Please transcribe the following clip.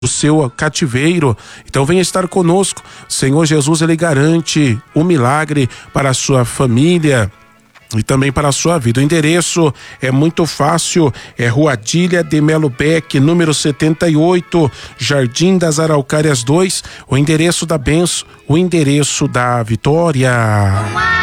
do seu cativeiro. Então venha estar conosco. O Senhor Jesus, ele garante o milagre para a sua família e também para a sua vida. O endereço é muito fácil, é Rua Adília de Melo Beck, número 78, Jardim das Araucárias 2, o endereço da bênção, o endereço da vitória.